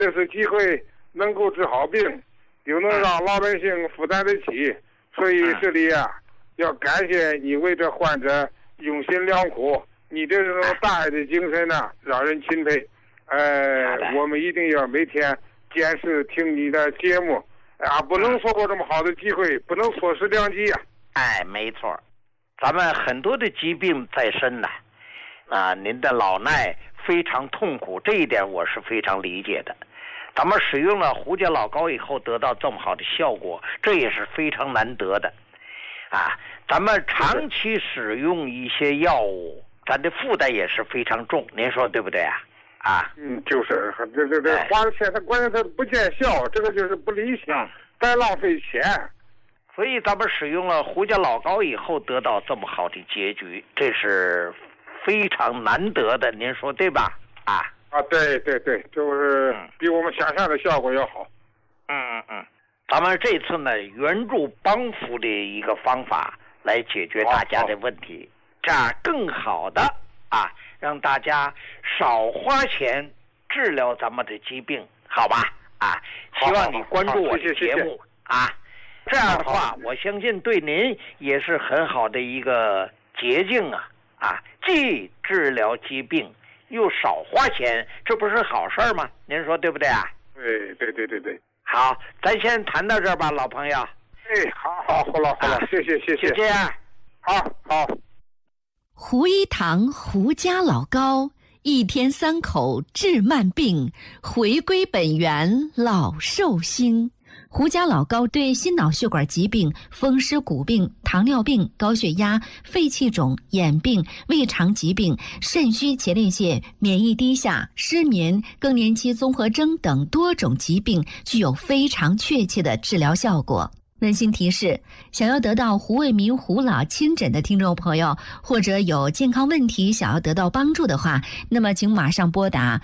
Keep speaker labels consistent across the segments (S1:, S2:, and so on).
S1: 这次机会能够治好病，又能让老百姓负担得起，所以这里啊，要感谢你为这患者用心良苦，你这种大爱的精神呢，让人钦佩。我们一定要每天坚持听你的节目啊，不能错过这么好的机会，不能错失良机啊。
S2: 没错，咱们很多的疾病在身呢，您的老衲非常痛苦，这一点我是非常理解的。咱们使用了胡家老膏以后得到这么好的效果，这也是非常难得的啊。咱们长期使用一些药物，咱的负担也是非常重，您说对不对啊？
S1: 就是这花了钱，他关键他不见效，这个就是不理想，再浪费钱。
S2: 所以咱们使用了胡家老膏以后得到这么好的结局，这是非常难得的，您说对吧？
S1: 对，就是比我们想象的效果要好。
S2: 咱们这次呢，援助帮扶的一个方法来解决大家的问题，这样更好的让大家少花钱治疗咱们的疾病，好吧？希望你关注我的节目这样的话，我相信对您也是很好的一个捷径既治疗疾病又少花钱，这不是好事吗？您说对不对啊？
S1: 对。
S2: 好，咱先谈到这儿吧，老朋友。
S1: 好了，谢谢。
S2: 就这样，
S1: 好。
S3: 胡一堂胡家老膏，一天3口治慢病，回归本源老寿星。胡家老膏对心脑血管疾病、风湿骨病、糖尿病、高血压、肺气肿、眼病、胃肠疾病、肾虚前列腺、免疫低下、失眠、更年期综合征等多种疾病具有非常确切的治疗效果。温馨提示，想要得到胡卫民胡老亲诊的听众朋友，或者有健康问题想要得到帮助的话，那么请马上拨打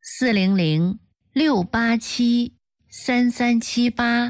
S3: 400-687-3378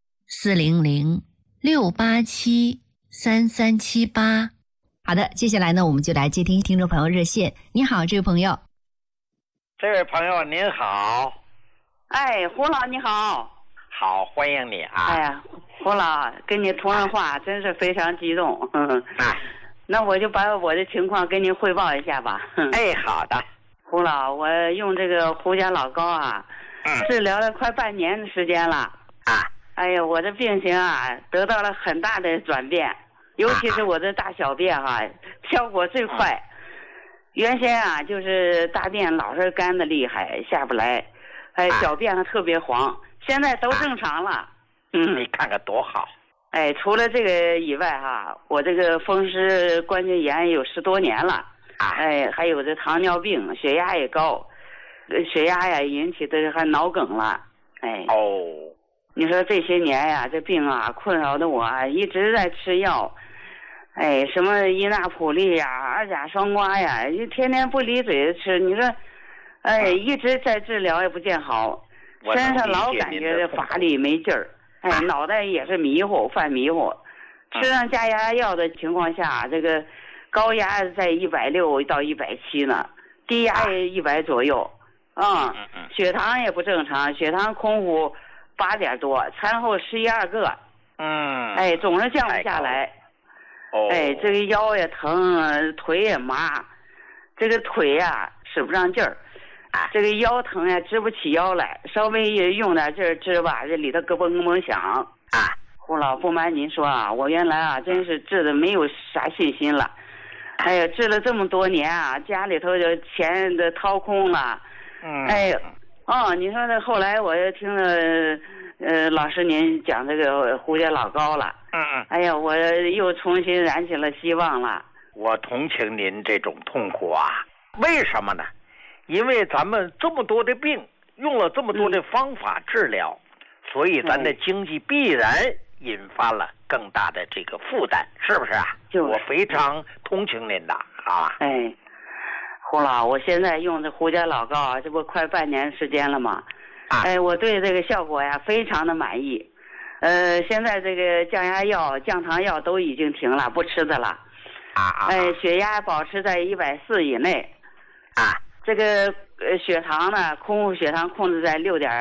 S3: 400-687-3378。好的，接下来呢，我们就来接听听众朋友热线。你好，这位朋友。
S2: 这位朋友您好。
S4: 胡老你好。
S2: 好，欢迎你
S4: 胡老跟你通上话真是非常激动。那我就把我的情况跟您汇报一下吧。
S2: 好的。
S4: 胡老，我用这个胡家老膏治疗了快半年的时间了。我的病情得到了很大的转变，尤其是我的大小便效果最快。原先就是大便老是干的厉害，下不来，小便还特别黄，现在都正常了。
S2: 你看看多好。
S4: 除了这个以外我这个风湿关节炎有10多年了。还有这糖尿病，血压也高，血压引起的还脑梗了。你说这些年这病困扰的我一直在吃药。什么伊那普利二甲双胍就天天不离嘴的吃。你说一直在治疗也不见好，身上老感觉乏力没劲儿。脑袋也是犯迷糊。吃上降压药的情况下，这个高压在160到170呢，低压也100左右。血糖也不正常，血糖空腹8点多，餐后11、2个。总是降不下来。这个腰也疼，腿也麻，这个腿使不上劲儿。这个腰疼支不起腰来，稍微用点劲儿支吧，这里头咯嘣咯嘣响。胡老，不瞒您说我原来真是治的没有啥信心了。治了这么多年家里头就钱都掏空了。你说这后来我又听了老师您讲这个胡家老膏了。我又重新燃起了希望了。
S2: 我同情您这种痛苦为什么呢？因为咱们这么多的病，用了这么多的方法治疗，所以咱的经济必然引发了更大的这个负担，是不是我非常同情您的
S4: 胡老，我现在用这胡家老膏这不快半年时间了吗？我对这个效果非常的满意。现在这个降压药、降糖药都已经停了，不吃的了。血压保持在140以内。这个血糖呢，空腹血糖控制在6点